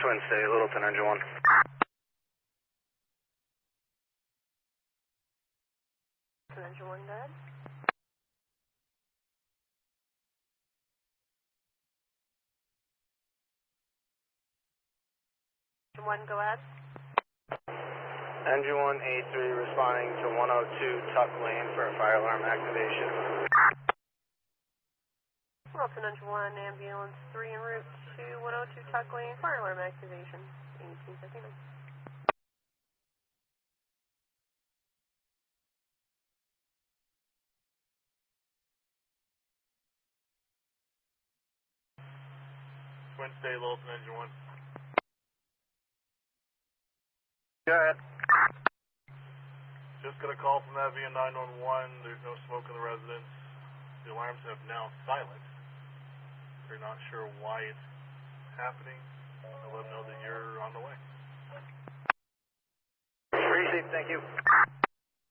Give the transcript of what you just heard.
Twin State, Littleton, Engine 1. Engine 1, go ahead. Engine 1, go ahead. Engine 1, A3 responding to 102 Tuck Lane for a fire alarm activation. Littleton, Engine 1, ambulance 3 en route to 102 Tuck Lane, fire alarm activation. 1859. Twin State, Littleton, Engine 1. Go ahead. Just got a call from that via 911. There's no smoke in the residence. The alarms have now silenced. They're not sure why it's happening. I'll let them know that you're on the way. Pretty safe, thank you.